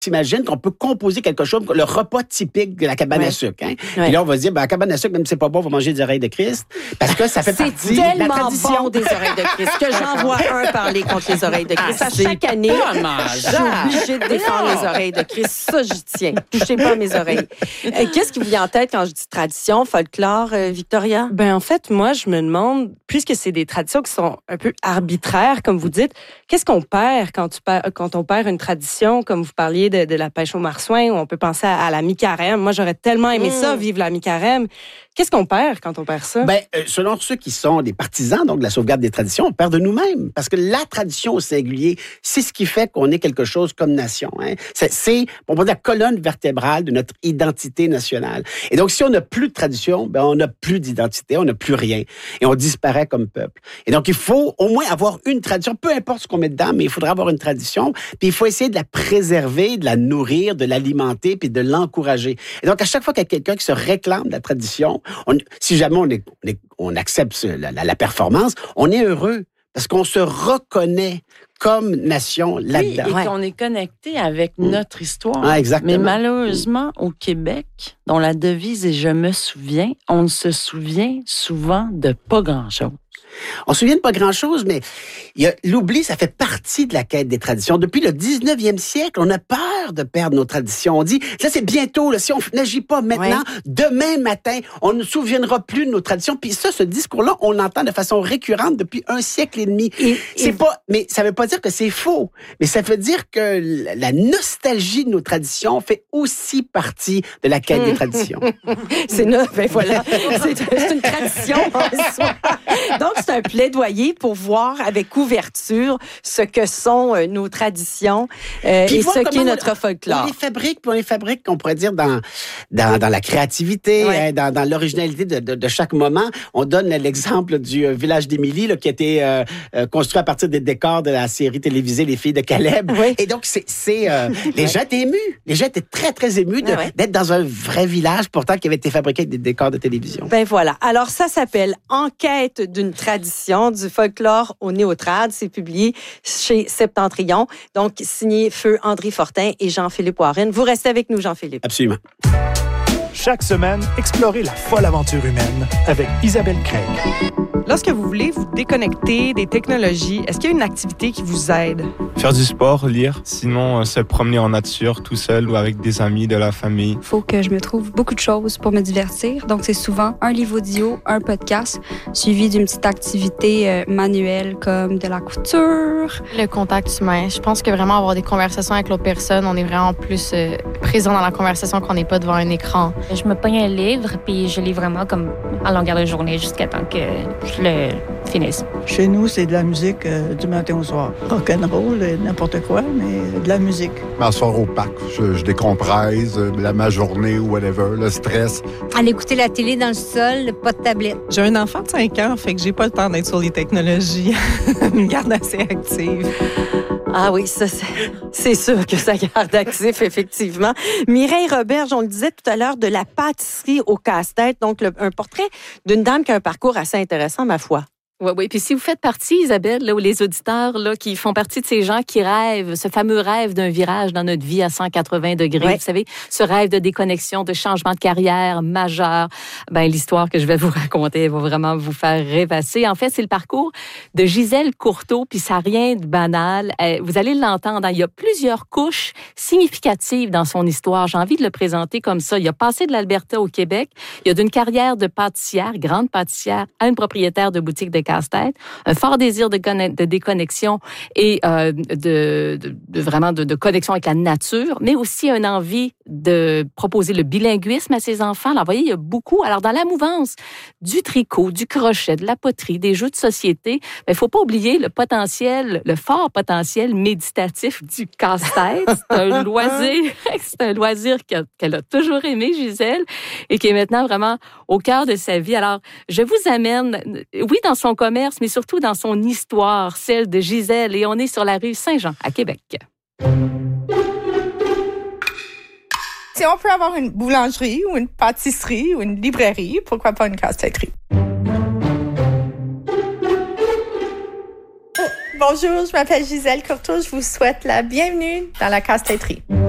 T'imagines qu'on peut composer quelque chose, le repas typique de la cabane à sucre. Hein? Ouais. Et là, on va se dire, la cabane à sucre, même si c'est pas bon, on va manger des oreilles de Christ. Parce que ça fait partie de la tradition. C'est tellement bon, des oreilles de Christ, que j'en vois un parler contre les oreilles de Christ. À chaque année, je suis obligée de défendre les oreilles de Christ. Ça, j'y tiens. Touchez pas à mes oreilles. Qu'est-ce qui vous vient en tête quand je dis tradition, folklore, Victoria? Ben en fait, moi, je me demande, puisque c'est des traditions qui sont un peu arbitraires, comme vous dites, qu'est-ce qu'on perd quand on perd une tradition, comme vous parliez de la pêche au marsouin, où on peut penser à la mi-carême. Moi, j'aurais tellement aimé ça, vivre la mi-carême. Qu'est-ce qu'on perd quand on perd ça? Ben, selon ceux qui sont des partisans, donc de la sauvegarde des traditions, on perd de nous-mêmes. Parce que la tradition au singulier, c'est ce qui fait qu'on est quelque chose comme nation. Hein. C'est, on va dire, la colonne vertébrale de notre identité nationale. Et donc, si on n'a plus de tradition, ben, on n'a plus d'identité, on n'a plus rien. Et on disparaît comme peuple. Et donc, il faut au moins avoir une tradition, peu importe ce qu'on met dedans, mais il faudra avoir une tradition. Puis il faut essayer de la préserver, de la nourrir, de l'alimenter, puis de l'encourager. Et donc, à chaque fois qu'il y a quelqu'un qui se réclame de la tradition, si jamais on accepte la performance, on est heureux parce qu'on se reconnaît comme nation là-dedans. Oui, et qu'on est connecté avec notre histoire. Ah, exactement. Mais malheureusement, au Québec, dont la devise est « Je me souviens », on ne se souvient souvent de pas grand-chose. On se souvient de pas grand-chose, mais l'oubli, ça fait partie de la quête des traditions. Depuis le 19e siècle, on a peur de perdre nos traditions. On dit, ça c'est bientôt, là, si on n'agit pas maintenant, demain matin, on ne se souviendra plus de nos traditions. Puis ça, ce discours-là, on l'entend de façon récurrente depuis 1 siècle et demi. Mais ça veut pas dire que c'est faux, mais ça veut dire que la nostalgie de nos traditions fait aussi partie de la quête des traditions. Ben voilà, c'est une tradition en soi. Donc, c'est un plaidoyer pour voir avec ouverture ce que sont nos traditions et ce qu'est notre folklore. On les fabrique, on pourrait dire, dans la créativité, hein, dans l'originalité de chaque moment. On donne l'exemple du village d'Émilie là, qui a été construit à partir des décors de la série télévisée Les Filles de Caleb. Oui. Et donc, les gens étaient émus. Les gens étaient très, très émus d'être dans un vrai village, pourtant, qui avait été fabriqué avec des décors de télévision. Ben voilà. Alors, ça s'appelle Enquête d'une tradition du folklore au néotrad. C'est publié chez Septentrion. Donc, signé Feu André Fortin et Jean-Philippe Warren. Vous restez avec nous, Jean-Philippe. Absolument. Chaque semaine, explorez la folle aventure humaine avec Isabelle Craig. Lorsque vous voulez vous déconnecter des technologies, est-ce qu'il y a une activité qui vous aide? Faire du sport, lire. Sinon, se promener en nature, tout seul ou avec des amis, de la famille. Il faut que je me trouve beaucoup de choses pour me divertir. Donc, c'est souvent un livre audio, un podcast, suivi d'une petite activité manuelle comme de la couture. Le contact humain. Je pense que vraiment avoir des conversations avec l'autre personne, on est vraiment plus présent dans la conversation qu'on n'est pas devant un écran. Je me pogne un livre, puis je lis vraiment comme à longueur de journée jusqu'à temps que je le finisse. Chez nous, c'est de la musique du matin au soir. Rock'n'roll, n'importe quoi, mais de la musique. M'asseoir au parc, je décompresse, ma journée ou whatever, le stress. Aller écouter la télé dans le sol, pas de tablette. J'ai un enfant de 5 ans, fait que j'ai pas le temps d'être sur les technologies. Une garde assez active. Ah oui, ça, c'est sûr que ça garde actif, effectivement. Mireille Roberge, on le disait tout à l'heure, de la pâtisserie au casse-tête. Donc, un portrait d'une dame qui a un parcours assez intéressant, ma foi. Oui. Puis si vous faites partie, Isabelle, là, ou les auditeurs là, qui font partie de ces gens qui rêvent, ce fameux rêve d'un virage dans notre vie à 180 degrés, vous savez, ce rêve de déconnexion, de changement de carrière majeur, ben l'histoire que je vais vous raconter va vraiment vous faire rêvasser. En fait, c'est le parcours de Gisèle Courteau, puis ça n'a rien de banal. Vous allez l'entendre, il y a plusieurs couches significatives dans son histoire. J'ai envie de le présenter comme ça. Il a passé de l'Alberta au Québec. Il a d'une carrière de pâtissière, grande pâtissière, à une propriétaire de boutique de casse-tête, un fort désir de déconnexion et de connexion avec la nature, mais aussi une envie de proposer le bilinguisme à ses enfants. Alors, vous voyez, il y a beaucoup. Alors, dans la mouvance du tricot, du crochet, de la poterie, des jeux de société, il ne faut pas oublier le fort potentiel méditatif du casse-tête. C'est un loisir qu'elle a toujours aimé, Gisèle, et qui est maintenant vraiment au cœur de sa vie. Alors, je vous amène, oui, dans son commerce, mais surtout dans son histoire, celle de Gisèle. Et on est sur la rue Saint-Jean, à Québec. Si on peut avoir une boulangerie ou une pâtisserie ou une librairie, pourquoi pas une casse-têterie? Bonjour, je m'appelle Gisèle Courteau. Je vous souhaite la bienvenue dans la casse-têterie.